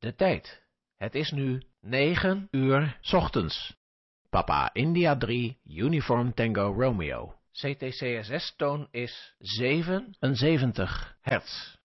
de tijd. Het is nu 9 uur 's ochtends. Papa India 3, Uniform Tango Romeo. CTCSS-toon is 77 hertz.